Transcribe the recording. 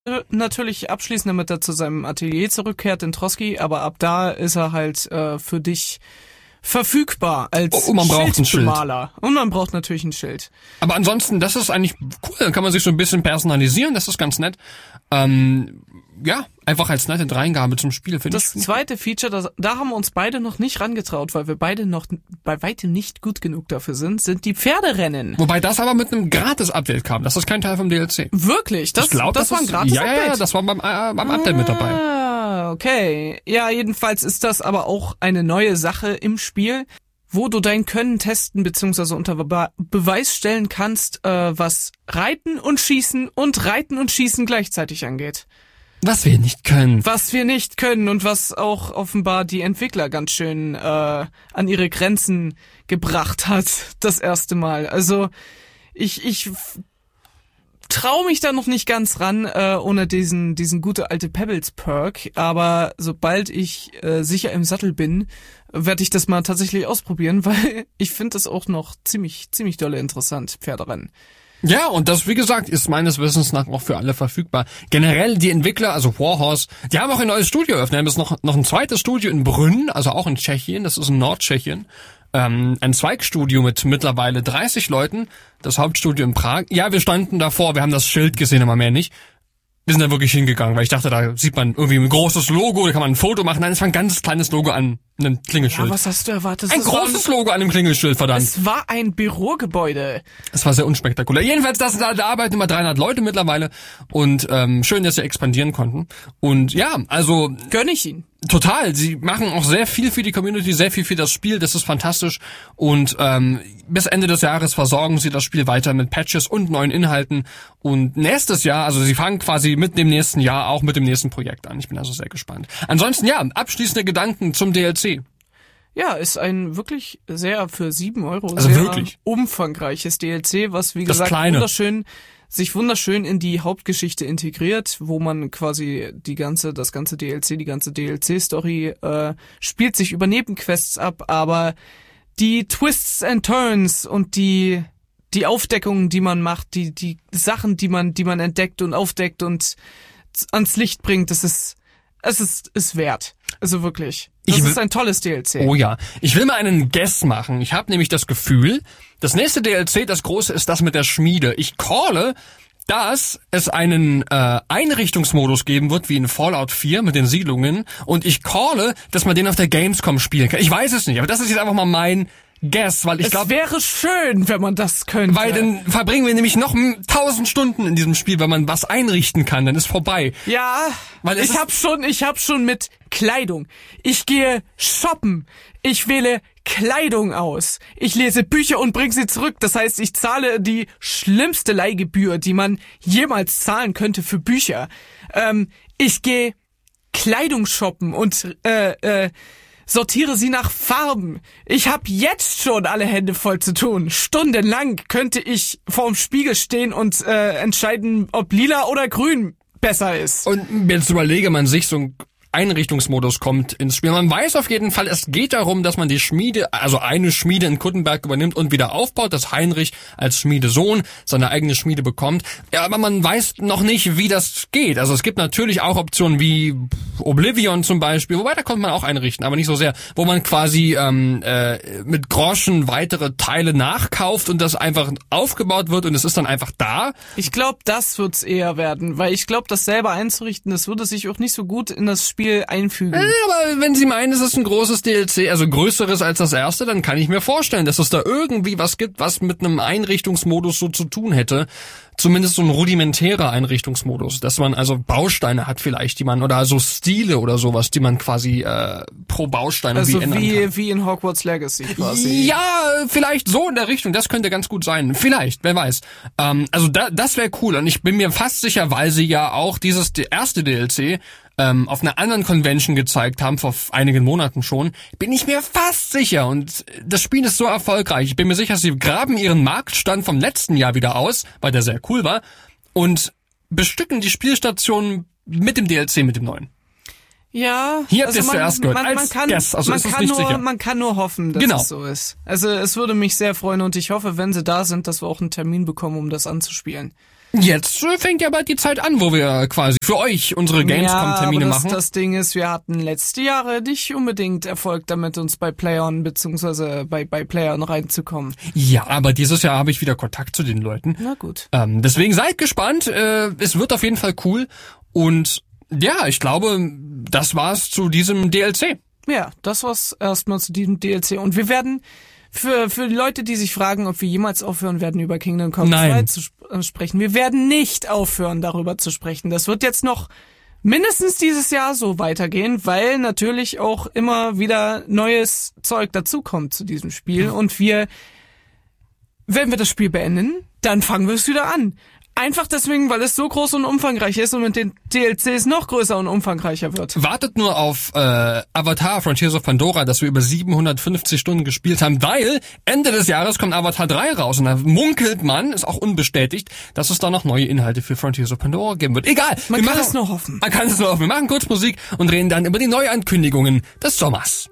natürlich abschließen, damit er zu seinem Atelier zurückkehrt in Troski, aber ab da ist er halt für dich verfügbar als Und man braucht ein Schild. Schildbemaler. Und man braucht natürlich ein Schild. Aber ansonsten, das ist eigentlich cool. Dann kann man sich so ein bisschen personalisieren. Das ist ganz nett. Ja, einfach als nette Dreingabe zum Spiel, finde ich. Das zweite Feature, da haben wir uns beide noch nicht rangetraut, weil wir beide noch bei weitem nicht gut genug dafür sind die Pferderennen. Wobei das aber mit einem Gratis-Update kam. Das ist kein Teil vom DLC. Wirklich? Das war ein Gratis-Update? Ja, das war beim Update mit dabei. Ah, okay. Ja, jedenfalls ist das aber auch eine neue Sache im Spiel, wo du dein Können testen bzw. unter Beweis stellen kannst, was Reiten und Schießen gleichzeitig angeht. Was wir nicht können. Was wir nicht können und was auch offenbar die Entwickler ganz schön an ihre Grenzen gebracht hat, das erste Mal. Also ich traue mich da noch nicht ganz ran, ohne diesen gute alte Pebbles-Perk, aber sobald ich sicher im Sattel bin, werde ich das mal tatsächlich ausprobieren, weil ich finde das auch noch ziemlich dolle interessant, Pferderennen. Ja, und das, wie gesagt, ist meines Wissens nach auch für alle verfügbar. Generell die Entwickler, also Warhorse, die haben auch ein neues Studio eröffnet. Die haben jetzt noch ein zweites Studio in Brünn, also auch in Tschechien, das ist in Nordtschechien. Ein Zweigstudio mit mittlerweile 30 Leuten, das Hauptstudio in Prag. Ja, wir standen davor, wir haben das Schild gesehen, aber mehr nicht. Wir sind da wirklich hingegangen, weil ich dachte, da sieht man irgendwie ein großes Logo, da kann man ein Foto machen. Nein, es war ein ganz kleines Logo an einem Klingelschild. Ja, was hast du erwartet? Ein großes Logo an einem Klingelschild, verdammt. Es war ein Bürogebäude. Es war sehr unspektakulär. Jedenfalls, da arbeiten immer 300 Leute mittlerweile und schön, dass sie expandieren konnten. Und ja, also gönn ich ihnen. Total, sie machen auch sehr viel für die Community, sehr viel für das Spiel, das ist fantastisch und bis Ende des Jahres versorgen sie das Spiel weiter mit Patches und neuen Inhalten und nächstes Jahr, also sie fangen quasi mit dem nächsten Jahr auch mit dem nächsten Projekt an. Ich bin also sehr gespannt. Ansonsten ja, abschließende Gedanken zum DLC. Ja, ist ein wirklich sehr für 7 € also sehr wirklich umfangreiches DLC, was wie das gesagt Kleine. wunderschön in die Hauptgeschichte integriert, wo man quasi das ganze DLC, die ganze DLC-Story spielt sich über Nebenquests ab, aber die Twists and Turns und die Aufdeckungen, die man macht, die Sachen, die man entdeckt und aufdeckt und ans Licht bringt, es ist wert. Also wirklich. Das ist ein tolles DLC. Oh ja. Ich will mal einen Guess machen. Ich habe nämlich das Gefühl, das nächste DLC, das große, ist das mit der Schmiede. Ich calle, dass es einen Einrichtungsmodus geben wird, wie in Fallout 4 mit den Siedlungen. Und ich calle, dass man den auf der Gamescom spielen kann. Ich weiß es nicht, aber das ist jetzt einfach mal mein Guess, weil ich glaube, es wäre schön, wenn man das könnte. Weil dann verbringen wir nämlich noch 1000 Stunden in diesem Spiel, wenn man was einrichten kann, dann ist vorbei. Ja, weil ich hab schon mit Kleidung. Ich gehe shoppen. Ich wähle Kleidung aus. Ich lese Bücher und bringe sie zurück. Das heißt, ich zahle die schlimmste Leihgebühr, die man jemals zahlen könnte für Bücher. Ich gehe Kleidung shoppen und sortiere sie nach Farben. Ich habe jetzt schon alle Hände voll zu tun. Stundenlang könnte ich vorm Spiegel stehen und entscheiden, ob lila oder grün besser ist. Und jetzt überlege man sich so ein Einrichtungsmodus kommt ins Spiel. Man weiß auf jeden Fall, es geht darum, dass man die Schmiede, also eine Schmiede in Kuttenberg übernimmt und wieder aufbaut, dass Heinrich als Schmiedesohn seine eigene Schmiede bekommt. Ja, aber man weiß noch nicht, wie das geht. Also es gibt natürlich auch Optionen wie Oblivion zum Beispiel, wobei da konnte man auch einrichten, aber nicht so sehr, wo man quasi mit Groschen weitere Teile nachkauft und das einfach aufgebaut wird und es ist dann einfach da. Ich glaube, das wird's eher werden, weil ich glaube, das selber einzurichten, das würde sich auch nicht so gut in das Spiel einfügen. Aber wenn Sie meinen, es ist ein großes DLC, also größeres als das erste, dann kann ich mir vorstellen, dass es da irgendwie was gibt, was mit einem Einrichtungsmodus so zu tun hätte. Zumindest so ein rudimentärer Einrichtungsmodus, dass man also Bausteine hat vielleicht, die man, oder also Stile oder sowas, die man quasi pro Baustein also ändern kann. Wie in Hogwarts Legacy quasi. Ja, vielleicht so in der Richtung, das könnte ganz gut sein. Vielleicht, wer weiß. Also das wäre cool und ich bin mir fast sicher, weil sie ja auch dieses erste DLC auf einer anderen Convention gezeigt haben, vor einigen Monaten schon, bin ich mir fast sicher. Und das Spiel ist so erfolgreich. Ich bin mir sicher, sie graben ihren Marktstand vom letzten Jahr wieder aus, weil der sehr cool war, und bestücken die Spielstation mit dem DLC, mit dem neuen. Ja, hier habt ihr es zuerst gehört. Man kann nur hoffen, dass es so ist. Also es würde mich sehr freuen und ich hoffe, wenn sie da sind, dass wir auch einen Termin bekommen, um das anzuspielen. Jetzt fängt ja bald die Zeit an, wo wir quasi für euch unsere Gamescom-Termine machen. Das Ding ist, wir hatten letzte Jahre nicht unbedingt Erfolg damit, uns bei Playern bzw. bei Playern reinzukommen. Ja, aber dieses Jahr habe ich wieder Kontakt zu den Leuten. Na gut. Deswegen seid gespannt. Es wird auf jeden Fall cool. Und ja, ich glaube, das war's zu diesem DLC. Ja, das war's erstmal zu diesem DLC. Und wir werden für die Leute, die sich fragen, ob wir jemals aufhören werden, über Kingdom Come 2 zu sprechen, wir werden nicht aufhören, darüber zu sprechen. Das wird jetzt noch mindestens dieses Jahr so weitergehen, weil natürlich auch immer wieder neues Zeug dazukommt zu diesem Spiel. Und wenn wir das Spiel beenden, dann fangen wir es wieder an. Einfach deswegen, weil es so groß und umfangreich ist und mit den DLCs noch größer und umfangreicher wird. Wartet nur auf Avatar Frontiers of Pandora, das wir über 750 Stunden gespielt haben, weil Ende des Jahres kommt Avatar 3 raus und da munkelt man, ist auch unbestätigt, dass es da noch neue Inhalte für Frontiers of Pandora geben wird. Egal. Man kann es nur hoffen. Man kann es nur hoffen. Wir machen kurz Musik und reden dann über die Neuankündigungen des Sommers.